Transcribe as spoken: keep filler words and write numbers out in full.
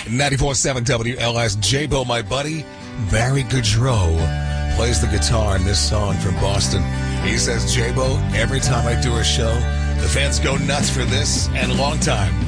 ninety-four point seven W L S. J-Bo, my buddy, Barry Goudreau, plays the guitar in this song from Boston. He says, J-Bo, every time I do a show, the fans go nuts for this, and long time.